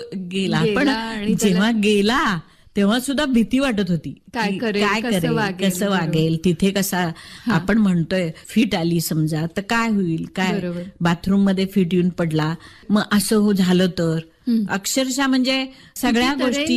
गेला. पण जेव्हा गेला तेव्हा सुद्धा भीती वाटत होती. काय करेल, कसं वागेल, तिथे कसा आपण म्हणतोय फिट आली समजा तर काय होईल, काय बाथरूम मध्ये फिट येऊन पडला मग असं झालं तर अक्षरशः म्हणजे सगळ्या गोष्टी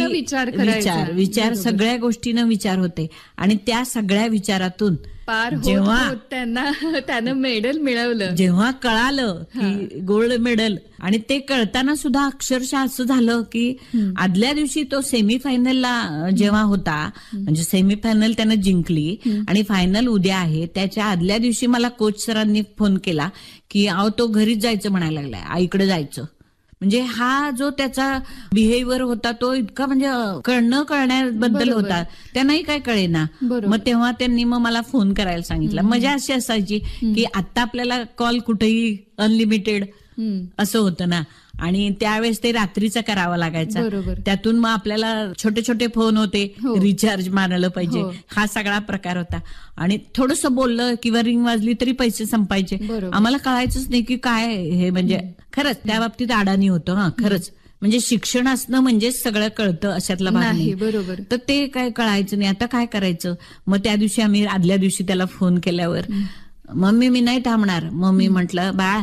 विचार सगळ्या गोष्टीनं विचार होते. आणि त्या सगळ्या विचारातून जेव्हा त्यानं मेडल मिळवलं, जेव्हा कळालं की गोल्ड मेडल, आणि ते कळताना सुद्धा अक्षरशः असं झालं की आदल्या दिवशी तो सेमीफायनलला जेव्हा होता, म्हणजे सेमीफायनल त्यानं जिंकली आणि फायनल उद्या आहे, त्याच्या आदल्या दिवशी मला कोच सरांनी फोन केला की अहो तो घरीच जायचं म्हणायला लागलाय, आईकडे जायचं. म्हणजे हा जो त्याचा बिहेवियर होता तो इतका म्हणजे कळण्याबद्दल होता, त्यांनाही काय कळेना. मग तेव्हा त्यांनी मग मला फोन करायला सांगितलं. मजा अशी असायची की आता आपल्याला कॉल कुठेही अनलिमिटेड असं होतं ना, आणि त्यावेळेस ते रात्रीचा करावा लागायचा. त्यातून मग आपल्याला छोटे छोटे फोन होते, रिचार्ज मारलं पाहिजे, हा सगळा प्रकार होता. आणि थोडस बोललं किंवा रिंग वाजली तरी पैसे संपायचे. आम्हाला कळायचंच नाही की काय हे. म्हणजे खरंच त्या बाबतीत अडाणी होतं. हा खरंच म्हणजे शिक्षण असणं म्हणजे सगळं कळतं अशातला भाग नाही. बरोबर. तर ते काय कळायचं नाही. आता काय करायचं. मग त्या दिवशी आम्ही आदल्या दिवशी त्याला फोन केल्यावर मम्मी मी नाही थांबणार. मम्मी म्हटलं बाळा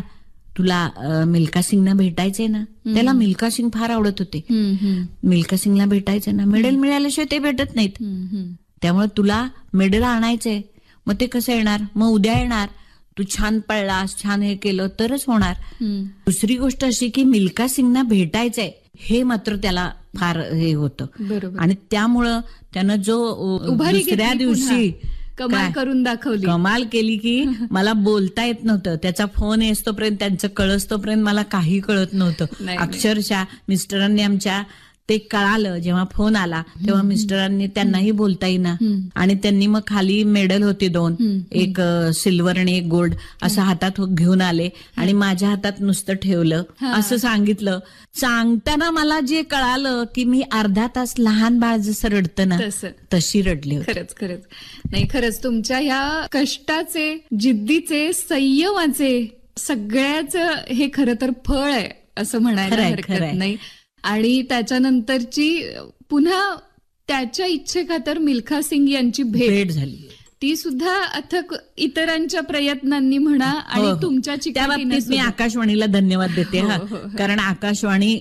तुला मिल्खा सिंगना भेटायचंय ना. त्याला मिल्खा सिंग फार आवडत होते. मिल्खा सिंगला भेटायचंय ना. मेडल मिळाल्याशिवाय ते भेटत नाहीत. त्यामुळे तुला मेडल आणायचंय. मग ते कसं येणार. मग उद्या येणार. तू छान पळलास, छान हे केलं तरच होणार. दुसरी गोष्ट अशी की मिल्खा सिंगना भेटायचंय हे मात्र त्याला फार हे होतं. आणि त्यामुळं त्यानं जो दुसऱ्या दिवशी कमाल करून दाखवली, कमाल केली की मला बोलता येत नव्हतं. त्याचा फोन येतोपर्यंत, त्यांचं कळस्तोपर्यंत मला काही कळत नव्हतं. अक्षरशः मिस्टरांनी आमच्या ते कळालं जेव्हा फोन आला तेव्हा मिस्टरांनी त्यांनाही बोलता येईना. आणि त्यांनी मग खाली मेडल होते 2, एक सिल्वर आणि एक गोल्ड असं हातात घेऊन आले आणि माझ्या हातात नुसतं ठेवलं. असं सांगितलं. सांगताना मला जे कळालं की मी अर्धा तास लहान बाळ जसं रडतं ना तशी रडले. खरंच नाही, खरंच तुमच्या ह्या कष्टाचे, जिद्दीचे, संयमाचे सगळ्याच हे खरं तर फळ आहे असं म्हणायला हरकत नाही. आणि त्याच्यानंतरची पुन्हा त्याच्या इच्छेखातर मिल्खा सिंग यांची भेट झाली. ती सुद्धा अथक इतरांच्या प्रयत्नांनी म्हणा आणि तुमच्या त्या बाबतीत मी आकाशवाणीला धन्यवाद देते. कारण आकाशवाणी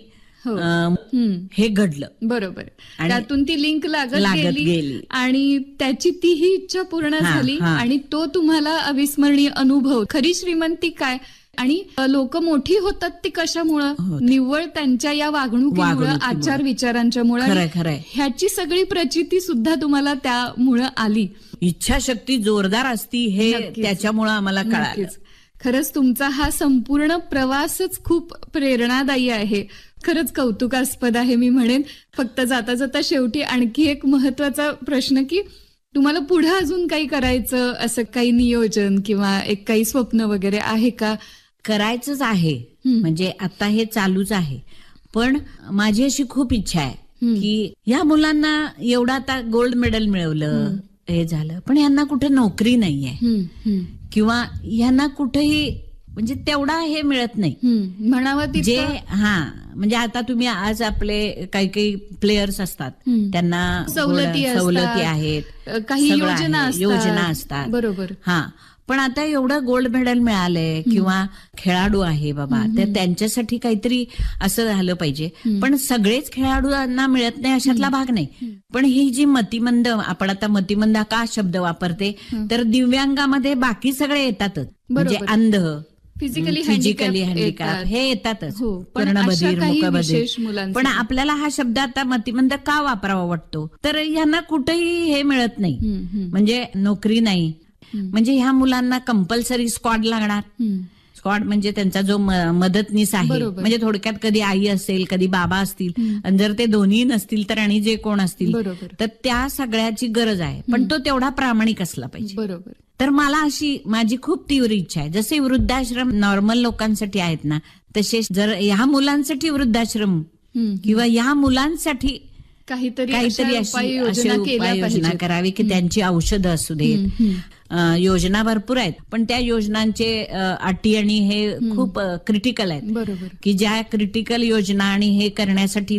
हे घडलं. बरोबर. त्यातून ती लिंक लागत गेली आणि त्याची तीही इच्छा पूर्ण झाली. आणि तो तुम्हाला अविस्मरणीय अनुभव. खरी श्रीमंती काय आणि लोक मोठी होतात ती कशामुळं. निव्वळ त्यांच्या या वागणुकीमुळं, आचार विचारांच्यामुळं. ह्याची सगळी प्रचिती सुद्धा तुम्हाला त्यामुळं आली. इच्छाशक्ती जोरदार असती हे त्याच्यामुळं आम्हाला कळालं. खरंच तुमचा हा संपूर्ण प्रवासच खूप प्रेरणादायी आहे. खरंच कौतुकास्पद आहे मी म्हणेन. फक्त जाता जाता शेवटी आणखी एक महत्वाचा प्रश्न की तुम्हाला पुढे अजून काही करायचं असं काही नियोजन किंवा एक काही स्वप्न वगैरे आहे का. करायचंच आहे. म्हणजे आता हे चालूच आहे. पण माझी अशी खूप इच्छा आहे की या मुलांना एवढं आता गोल्ड मेडल मिळवलं, हे झालं, पण यांना कुठे नोकरी नाहीये किंवा यांना कुठेही म्हणजे तेवढा हे मिळत नाही म्हणावं जे. म्हणजे आता तुम्ही आज आपले काही काही प्लेयर्स असतात त्यांना सवलती आहेत, काही योजना असतात. बरोबर. पण आता एवढं गोल्ड मेडल मिळालंय किंवा खेळाडू आहे बाबा, तर त्यांच्यासाठी काहीतरी असं झालं पाहिजे. पण सगळेच खेळाडूंना मिळत नाही अशातला भाग नाही. पण ही जी मतिमंद, आपण आता मतिमंद का शब्द वापरते तर दिव्यांगामध्ये बाकी सगळे येतातच. म्हणजे अंध, फिजिकली हँडिकॅप हे येतातच, कर्णबधीर, मुकबधीर. पण आपल्याला हा शब्द आता मतिमंद का वापरावा वाटतो तर यांना कुठेही हे मिळत नाही. म्हणजे नोकरी नाही. म्हणजे ह्या मुलांना कंपल्सरी स्क्वॉड लागणार. स्क्वॉड म्हणजे त्यांचा जो मदतनीस आहे. म्हणजे थोडक्यात कधी आई असेल, कधी बाबा असतील, आणि जर ते दोन्ही नसतील तर आणि जे कोण असतील तर त्या सगळ्याची गरज आहे. पण तो तेवढा प्रामाणिक असला पाहिजे. बरोबर. तर मला अशी माझी खूप तीव्र इच्छा आहे. जसे वृद्धाश्रम नॉर्मल लोकांसाठी आहेत ना, तसे जर ह्या मुलांसाठी वृद्धाश्रम किंवा ह्या मुलांसाठी काहीतरी अशी उपाययोजना करावी की त्यांची औषधं असू देत. योजना भरपूर आहेत पण त्या योजनांचे अटी आणि हे खूप क्रिटिकल आहेत. बरोबर. की ज्या क्रिटिकल योजना आणि हे करण्यासाठी